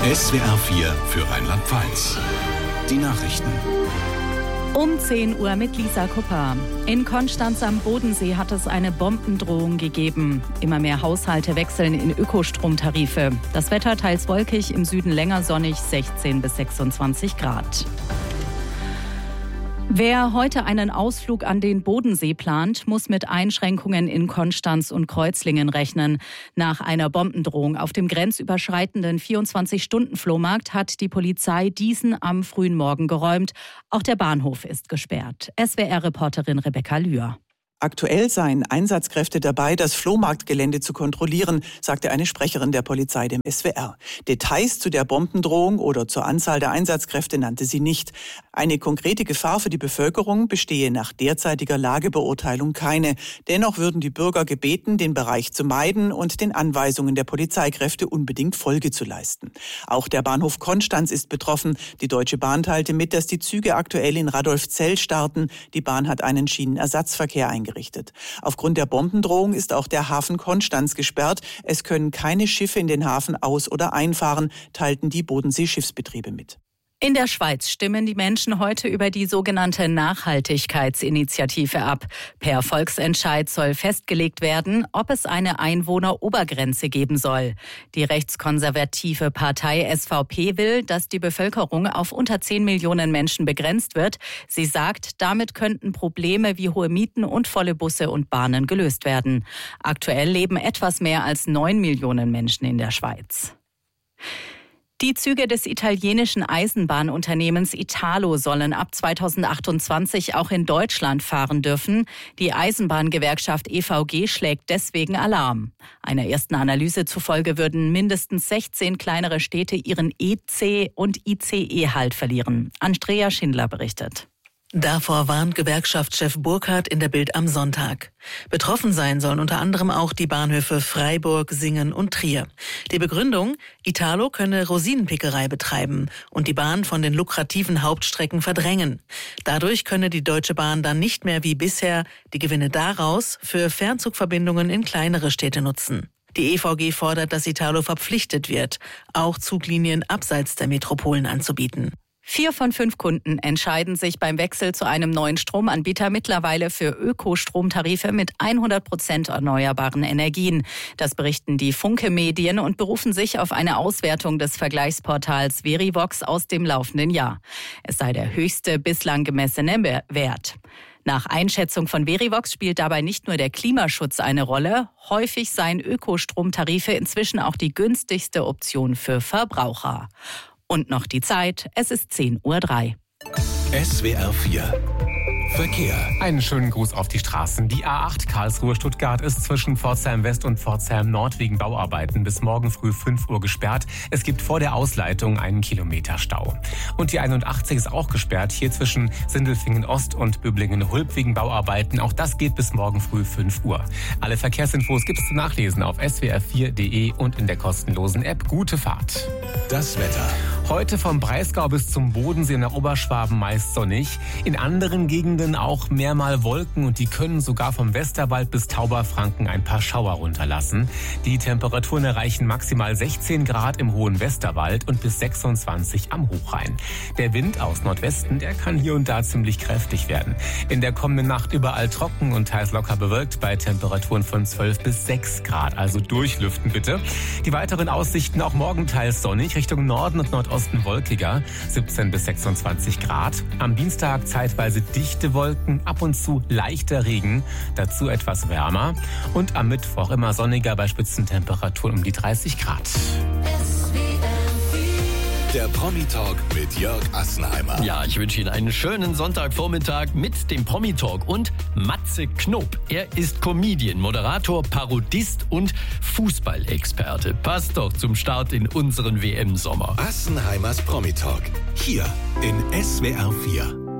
SWR 4 für Rheinland-Pfalz. Die Nachrichten. Um 10 Uhr mit Lisa Kupper. In Konstanz am Bodensee hat es eine Bombendrohung gegeben. Immer mehr Haushalte wechseln in Ökostromtarife. Das Wetter teils wolkig, im Süden länger sonnig, 16 bis 26 Grad. Wer heute einen Ausflug an den Bodensee plant, muss mit Einschränkungen in Konstanz und Kreuzlingen rechnen. Nach einer Bombendrohung auf dem grenzüberschreitenden 24-Stunden-Flohmarkt hat die Polizei diesen am frühen Morgen geräumt. Auch der Bahnhof ist gesperrt. SWR-Reporterin Rebecca Lühr. Aktuell seien Einsatzkräfte dabei, das Flohmarktgelände zu kontrollieren, sagte eine Sprecherin der Polizei dem SWR. Details zu der Bombendrohung oder zur Anzahl der Einsatzkräfte nannte sie nicht. Eine konkrete Gefahr für die Bevölkerung bestehe nach derzeitiger Lagebeurteilung keine. Dennoch würden die Bürger gebeten, den Bereich zu meiden und den Anweisungen der Polizeikräfte unbedingt Folge zu leisten. Auch der Bahnhof Konstanz ist betroffen. Die Deutsche Bahn teilte mit, dass die Züge aktuell in Radolfzell starten. Die Bahn hat einen Schienenersatzverkehr eingerichtet. Aufgrund der Bombendrohung ist auch der Hafen Konstanz gesperrt. Es können keine Schiffe in den Hafen aus- oder einfahren, teilten die Bodensee-Schiffsbetriebe mit. In der Schweiz stimmen die Menschen heute über die sogenannte Nachhaltigkeitsinitiative ab. Per Volksentscheid soll festgelegt werden, ob es eine Einwohnerobergrenze geben soll. Die rechtskonservative Partei SVP will, dass die Bevölkerung auf unter 10 Millionen Menschen begrenzt wird. Sie sagt, damit könnten Probleme wie hohe Mieten und volle Busse und Bahnen gelöst werden. Aktuell leben etwas mehr als 9 Millionen Menschen in der Schweiz. Die Züge des italienischen Eisenbahnunternehmens Italo sollen ab 2028 auch in Deutschland fahren dürfen. Die Eisenbahngewerkschaft EVG schlägt deswegen Alarm. Einer ersten Analyse zufolge würden mindestens 16 kleinere Städte ihren EC- und ICE-Halt verlieren. Andrea Schindler berichtet. Davor warnt Gewerkschaftschef Burkhardt in der Bild am Sonntag. Betroffen sein sollen unter anderem auch die Bahnhöfe Freiburg, Singen und Trier. Die Begründung: Italo könne Rosinenpickerei betreiben und die Bahn von den lukrativen Hauptstrecken verdrängen. Dadurch könne die Deutsche Bahn dann nicht mehr wie bisher die Gewinne daraus für Fernzugverbindungen in kleinere Städte nutzen. Die EVG fordert, dass Italo verpflichtet wird, auch Zuglinien abseits der Metropolen anzubieten. 4 von 5 Kunden entscheiden sich beim Wechsel zu einem neuen Stromanbieter mittlerweile für Ökostromtarife mit 100% erneuerbaren Energien. Das berichten die Funke-Medien und berufen sich auf eine Auswertung des Vergleichsportals Verivox aus dem laufenden Jahr. Es sei der höchste bislang gemessene Wert. Nach Einschätzung von Verivox spielt dabei nicht nur der Klimaschutz eine Rolle. Häufig seien Ökostromtarife inzwischen auch die günstigste Option für Verbraucher. Und noch die Zeit, es ist 10:03 Uhr. SWR 4 Verkehr. Einen schönen Gruß auf die Straßen. Die A8 Karlsruhe-Stuttgart ist zwischen Pforzheim West und Pforzheim Nord wegen Bauarbeiten bis morgen früh 5 Uhr gesperrt. Es gibt vor der Ausleitung einen Kilometer Stau. Und die 81 ist auch gesperrt, hier zwischen Sindelfingen Ost und Böblingen-Hulb wegen Bauarbeiten. Auch das geht bis morgen früh 5 Uhr. Alle Verkehrsinfos gibt es zu nachlesen auf swr4.de und in der kostenlosen App. Gute Fahrt. Das Wetter. Heute vom Breisgau bis zum Bodensee nach Oberschwaben meist sonnig. In anderen Gegenden auch mehrmal Wolken und die können sogar vom Westerwald bis Tauberfranken ein paar Schauer runterlassen. Die Temperaturen erreichen maximal 16 Grad im hohen Westerwald und bis 26 am Hochrhein. Der Wind aus Nordwesten, der kann hier und da ziemlich kräftig werden. In der kommenden Nacht überall trocken und teils locker bewölkt bei Temperaturen von 12 bis 6 Grad. Also durchlüften bitte. Die weiteren Aussichten auch morgen teils sonnig, Richtung Norden und Nordosten wolkiger, 17 bis 26 Grad. Am Dienstag zeitweise dichte Wolken, ab und zu leichter Regen, dazu etwas wärmer. Und am Mittwoch immer sonniger bei Spitzentemperaturen um die 30 Grad. Der Promi-Talk mit Jörg Assenheimer. Ja, ich wünsche Ihnen einen schönen Sonntagvormittag mit dem Promi-Talk und Matze Knob. Er ist Comedian, Moderator, Parodist und Fußballexperte. Passt doch zum Start in unseren WM-Sommer. Assenheimers Promi-Talk. Hier in SWR 4.